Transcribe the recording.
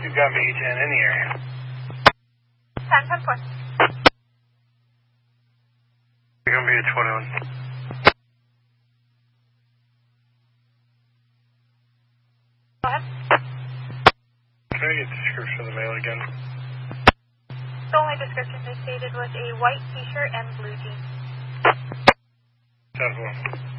You've got me 10 in the area. 10-10-4. You're going to be at 21. Go ahead. Can I get the description of the mail again? The only description they stated was a white t-shirt and blue jeans. 10-1.